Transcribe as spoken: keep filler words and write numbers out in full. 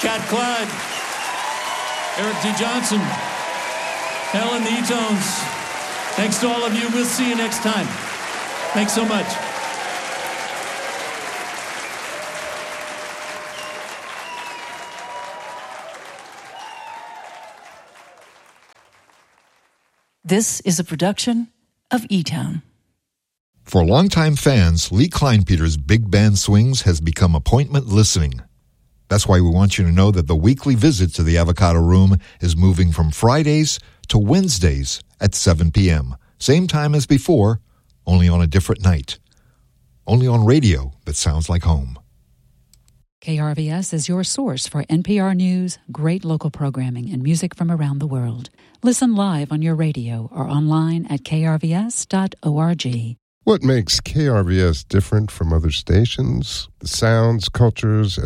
Cat Clyde, Eric D. Johnson, Helen the E-Tones. Thanks to all of you. We'll see you next time. Thanks so much. This is a production of E-Town. For longtime fans, Lee Kleinpeter's Big Band Swings has become appointment listening. That's why we want you to know that the weekly visit to the Avocado Room is moving from Fridays to Wednesdays at seven p.m. Same time as before, only on a different night. Only on radio that sounds like home. K R V S is your source for N P R News, great local programming, and music from around the world. Listen live on your radio or online at k r v s dot org. What makes K R V S different from other stations? The sounds, cultures,